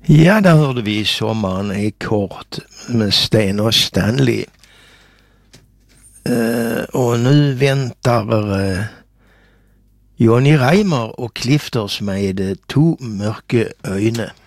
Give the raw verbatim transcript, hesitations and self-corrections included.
Ja, där hörde vi Sommaren är kort med Sten och Stanley. Uh, och nu väntar uh, Johnny Reimer och Clifters med To mørke øyne.